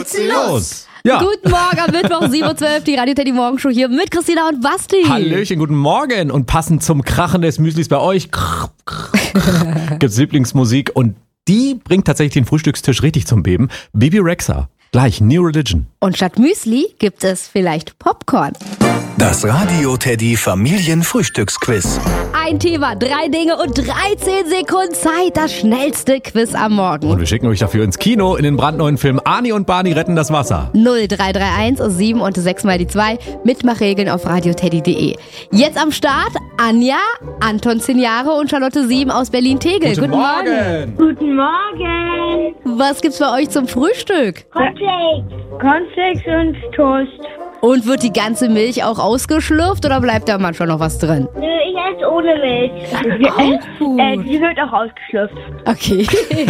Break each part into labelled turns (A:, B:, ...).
A: geht's los.
B: Ja.
A: Guten Morgen am Mittwoch, 7.12 Uhr, die Radio Teddy Morgenshow hier mit Christina und Basti.
B: Hallöchen, guten Morgen. Und passend zum Krachen des Müslis bei euch gibt's Lieblingsmusik und die bringt tatsächlich den Frühstückstisch richtig zum Beben. Bebe Rexha, gleich New Religion.
A: Und statt Müsli gibt es vielleicht Popcorn.
C: Das Radio Teddy Familienfrühstücksquiz.
A: Ein Thema, 3 Dinge und 13 Sekunden Zeit. Das schnellste Quiz am Morgen.
B: Und wir schicken euch dafür ins Kino in den brandneuen Film Arnie und Barney retten das Wasser.
A: 0331 7 und 6 mal die 2. Mitmachregeln auf radioteddy.de. Jetzt am Start Anja, Anton 10 Jahre und Charlotte 7 aus Berlin-Tegel. Guten Morgen.
D: Guten Morgen.
A: Was gibt's bei euch zum Frühstück?
D: Cornflakes und Toast.
A: Und wird die ganze Milch auch ausgeschlürft oder bleibt da manchmal noch was drin?
D: Ich esse ohne Milch. Die wird auch ausgeschlürft.
A: Okay.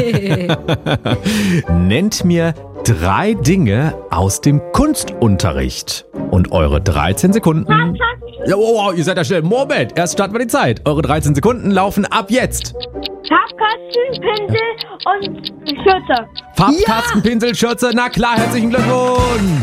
B: Nennt mir 3 Dinge aus dem Kunstunterricht. Und eure 13 Sekunden... Ja, wow, ihr seid ja schnell. Moment, erst starten wir die Zeit. Eure 13 Sekunden laufen ab jetzt.
D: Farbkasten, Pinsel und Schürze.
B: Farbkasten, Pinsel, Schürze, na klar, herzlichen Glückwunsch.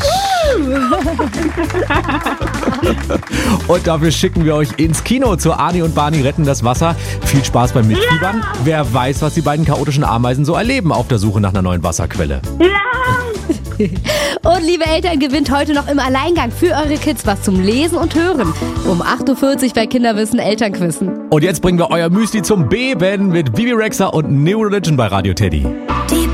B: Und dafür schicken wir euch ins Kino zu Arnie und Barney retten das Wasser. Viel Spaß beim Mitfiebern. Ja. Wer weiß, was die beiden chaotischen Ameisen so erleben auf der Suche nach einer neuen Wasserquelle.
D: Ja.
A: Und liebe Eltern, gewinnt heute noch im Alleingang für eure Kids was zum Lesen und Hören. Um 8.40 Uhr bei Kinderwissen Elternquissen.
B: Und jetzt bringen wir euer Müsli zum Beben mit Bebe Rexha und New Religion bei Radio Teddy.
E: Die